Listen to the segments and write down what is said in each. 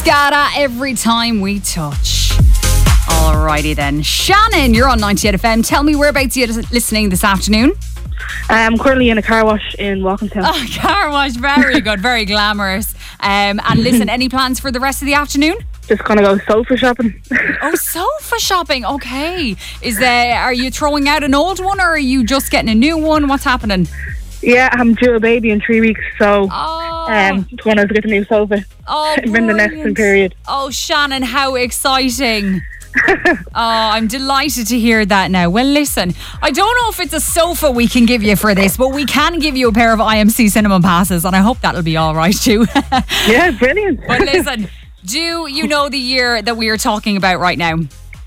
Scada every time we touch. Alrighty then. Shannon, you're on 98 FM. Tell me whereabouts you're listening this afternoon. I'm currently in a car wash in Walkinstown. Oh, car wash, very good, very glamorous. And listen, any plans for the rest of the afternoon? Just gonna go sofa shopping. Oh, sofa shopping, okay. Are you throwing out an old one or are you just getting a new one? What's happening? Yeah, I'm due a baby in 3 weeks, so just want to get a new sofa in the nesting period. Oh, Shannon, how exciting. I'm delighted to hear that now. Well, listen, I don't know if it's a sofa we can give you for this, but we can give you a pair of IMC cinema passes, and I hope that'll be all right too. Yeah, brilliant. But listen, do you know the year that we are talking about right now?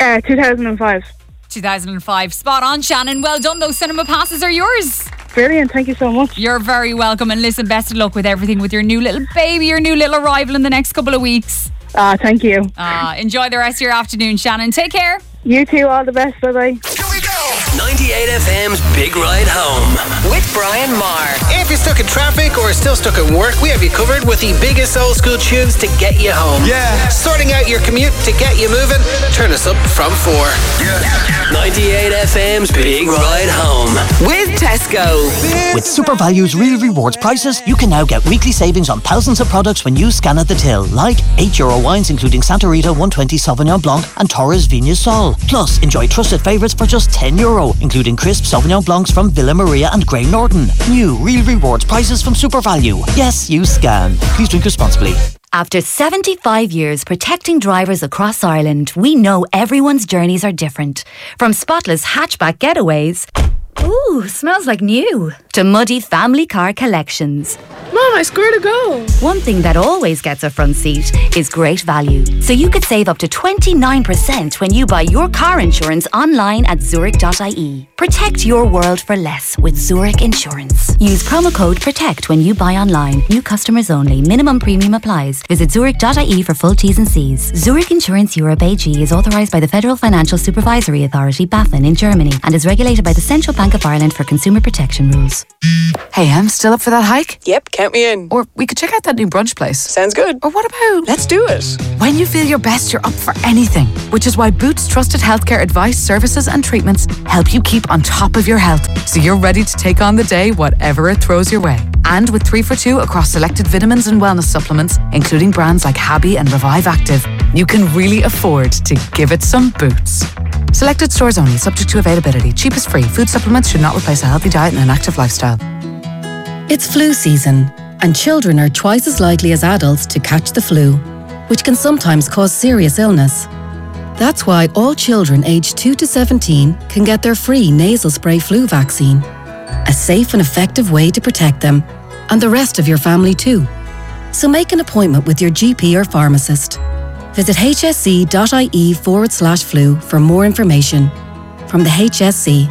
2005. 2005. Spot on, Shannon. Well done. Those cinema passes are yours. Brilliant. Thank you so much. You're very welcome. And listen, best of luck with everything with your new little baby, your new little arrival in the next couple of weeks. Thank you. Enjoy the rest of your afternoon, Shannon. Take care. You too. All the best. Bye-bye. Here we go. 98 FM's Big Ride Home with Brian Maher. If you're stuck in traffic or still stuck at work, we have you covered with the biggest old school tunes to get you home. Yeah. Sorting out your commute to get you moving. Turn us up from 4. Yeah. 98 FM's Big Ride Home with Tesco. With SuperValue's Real Rewards prices, you can now get weekly savings on thousands of products when you scan at the till, like €8 wines including Santa Rita 120 Sauvignon Blanc and Torres Vignes Sol. Plus, enjoy trusted favourites for just €10, including crisp Sauvignon Blancs from Villa Maria and Grey Norton. New Real Rewards prices from SuperValue. Yes, you scan. Please drink responsibly. After 75 years protecting drivers across Ireland, we know everyone's journeys are different. From spotless hatchback getaways, ooh, smells like new, to muddy family car collections. Mom, I scored a goal. One thing that always gets a front seat is great value. So you could save up to 29% when you buy your car insurance online at Zurich.ie. Protect your world for less with Zurich Insurance. Use promo code PROTECT when you buy online. New customers only. Minimum premium applies. Visit Zurich.ie for full T's and C's. Zurich Insurance Europe AG is authorised by the Federal Financial Supervisory Authority, BaFin, in Germany, and is regulated by the Central Bank of Ireland for consumer protection rules. Hey, I'm still up for that hike? Yep, count me in. Or we could check out that new brunch place. Sounds good. Or what about... Let's do it. When you feel your best, you're up for anything. Which is why Boots Trusted Healthcare advice, services and treatments help you keep on top of your health, so you're ready to take on the day, whatever it throws your way. And with 3 for 2 across selected vitamins and wellness supplements, including brands like Habby and Revive Active, you can really afford to give it some Boots. Selected stores only, subject to availability. Cheap is free. Food supplements should not replace a healthy diet and an active lifestyle. It's flu season, and children are twice as likely as adults to catch the flu, which can sometimes cause serious illness. That's why all children aged 2 to 17 can get their free nasal spray flu vaccine. A safe and effective way to protect them, and the rest of your family too. So make an appointment with your GP or pharmacist. Visit hsc.ie/flu for more information. From the HSC.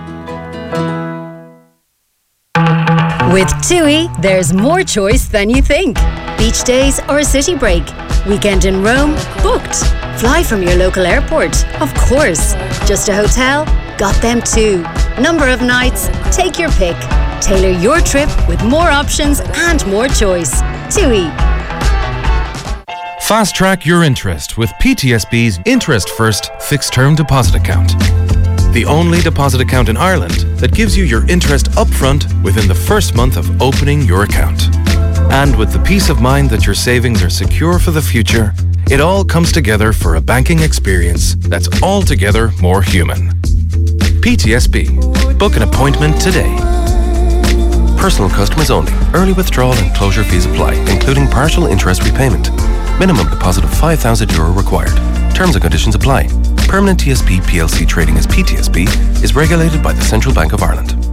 With TUI, there's more choice than you think. Beach days or a city break. Weekend in Rome? Booked. Fly from your local airport? Of course. Just a hotel? Got them too. Number of nights? Take your pick. Tailor your trip with more options and more choice. TUI. Fast track your interest with PTSB's Interest First Fixed Term Deposit Account. The only deposit account in Ireland that gives you your interest upfront within the first month of opening your account. And with the peace of mind that your savings are secure for the future, it all comes together for a banking experience that's altogether more human. PTSB. Book an appointment today. Personal customers only. Early withdrawal and closure fees apply, including partial interest repayment. Minimum deposit of €5,000 required. Terms and conditions apply. Permanent TSB PLC trading as PTSB is regulated by the Central Bank of Ireland.